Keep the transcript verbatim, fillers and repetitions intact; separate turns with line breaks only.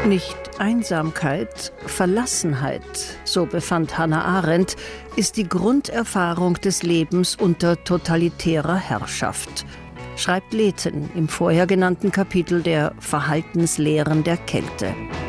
Nicht Einsamkeit, Verlassenheit, so befand Hannah Arendt, ist die Grunderfahrung des Lebens unter totalitärer Herrschaft, schreibt Leten im vorher genannten Kapitel der Verhaltenslehren der Kälte.